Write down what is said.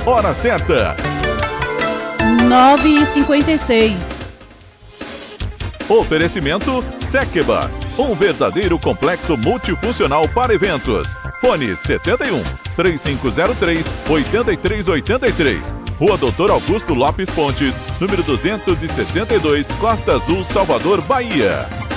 Hora certa. 9h56. Oferecimento Sekeba, um verdadeiro complexo multifuncional para eventos. Fone 71 3503 8383. Rua Doutor Augusto Lopes Pontes, número 262, Costa Azul, Salvador, Bahia.